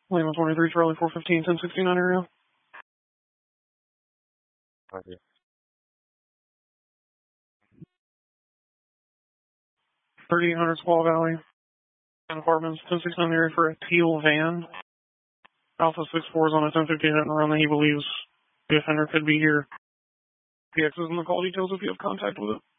Lima 23, Charlie 415, 1069 area. Thank you. 3800 Squaw Valley. Apartments, 1069 area for a teal van. Alpha 64 is on a 1050 hit and run that he believes the offender could be here. PX is in the call details if you have contact with it.